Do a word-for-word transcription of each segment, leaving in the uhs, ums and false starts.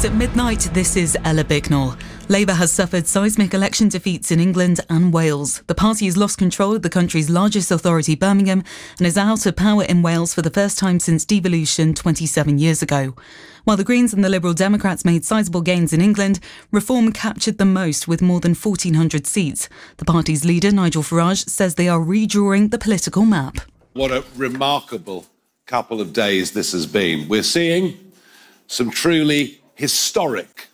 News at midnight, this is Ella Bicknell. Labour has suffered seismic election defeats in England and Wales. The party has lost control of the country's largest authority, Birmingham, and is out of power in Wales for the first time since devolution twenty-seven years ago. While the Greens and the Liberal Democrats made sizable gains in England, Reform captured the most with more than fourteen hundred seats. The party's leader, Nigel Farage, says they are redrawing the political map. What a remarkable couple of days this has been. We're seeing some truly historic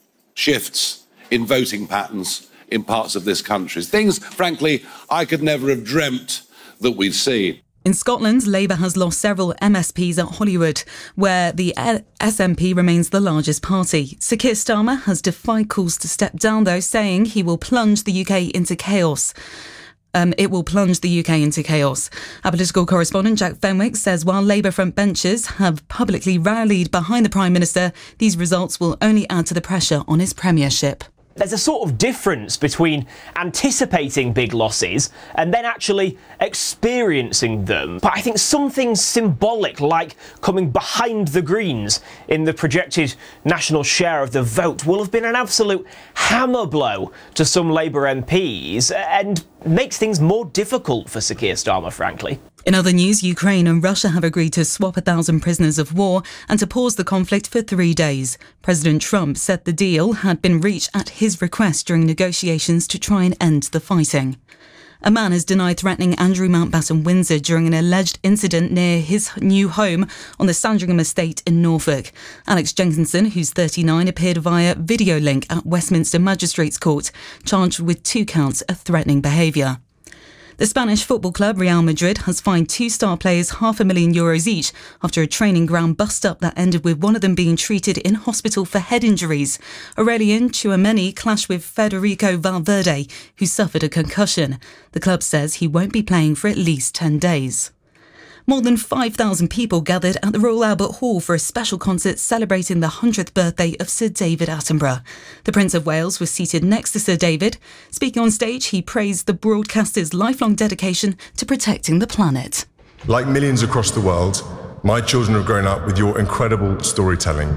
shifts in voting patterns in parts of this country. Things, frankly, I could never have dreamt that we'd see. In Scotland, Labour has lost several M S Ps at Holyrood, where the S N P remains the largest party. Sir Keir Starmer has defied calls to step down, though, saying he will plunge the U K into chaos. Um, it will plunge the U K into chaos. Our political correspondent Jack Fenwick says while Labour frontbenchers have publicly rallied behind the Prime Minister, these results will only add to the pressure on his premiership. There's a sort of difference between anticipating big losses and then actually experiencing them. But I think something symbolic, like coming behind the Greens in the projected national share of the vote, will have been an absolute hammer blow to some Labour M Ps and makes things more difficult for Sir Keir Starmer, frankly. In other news, Ukraine and Russia have agreed to swap a thousand prisoners of war and to pause the conflict for three days. President Trump said the deal had been reached at his request during negotiations to try and end the fighting. A man is denied threatening Andrew Mountbatten Windsor during an alleged incident near his new home on the Sandringham estate in Norfolk. Alex Jenkinson, who's thirty-nine, appeared via video link at Westminster Magistrates Court, charged with two counts of threatening behaviour. The Spanish football club Real Madrid has fined two star players half a million euros each after a training ground bust-up that ended with one of them being treated in hospital for head injuries. Aurelien Tchouameni clashed with Federico Valverde, who suffered a concussion. The club says he won't be playing for at least ten days. More than five thousand people gathered at the Royal Albert Hall for a special concert celebrating the hundredth birthday of Sir David Attenborough. The Prince of Wales was seated next to Sir David. Speaking on stage, he praised the broadcaster's lifelong dedication to protecting the planet. Like millions across the world, my children have grown up with your incredible storytelling,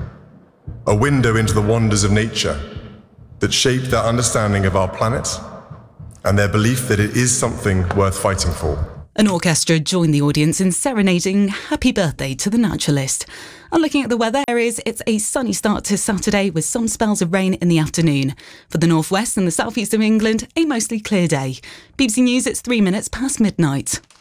a window into the wonders of nature that shaped their understanding of our planet and their belief that it is something worth fighting for. An orchestra joined the audience in serenading Happy Birthday to the naturalist. And looking at the weather areas, it's a sunny start to Saturday with some spells of rain in the afternoon. For the northwest and the southeast of England, a mostly clear day. B B C News, it's three minutes past midnight.